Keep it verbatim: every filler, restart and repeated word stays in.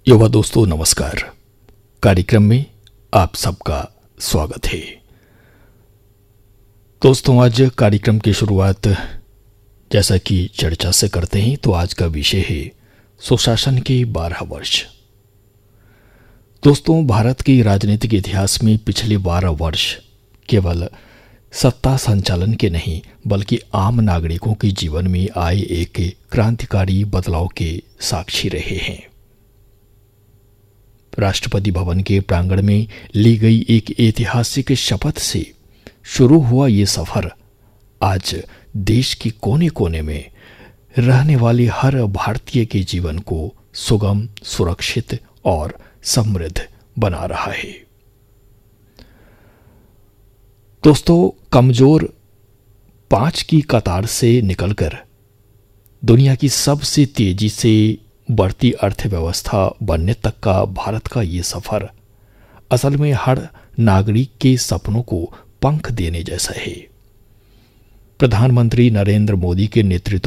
युवा दोस्तों नमस्कार। कार्यक्रम में आप सबका स्वागत है। दोस्तों आज कार्यक्रम की शुरुआत जैसा कि चर्चा से करते हैं तो आज का विषय है सुशासन के बारह वर्ष। दोस्तों भारत के राजनीतिक इतिहास में पिछले बारह वर्ष केवल सत्ता संचालन के नहीं बल्कि आम नागरिकों के जीवन में आए एक क्रांतिकारी बदलाव के साक्षी रहे हैं। राष्ट्रपति भवन के प्रांगण में ली गई एक ऐतिहासिक शपथ से शुरू हुआ ये सफर आज देश के कोने कोने में रहने वाले हर भारतीय के जीवन को सुगम, सुरक्षित और समृद्ध बना रहा है। दोस्तों कमजोर पांच की कतार से निकलकर दुनिया की सबसे तेजी से बढ़ती अर्थव्यवस्था बनने तक का भारत का ये सफर असल में हर नागरिक के सपनों को पंख देने जैसा है। प्रधानमंत्री नरेंद्र मोदी के नेतृत्व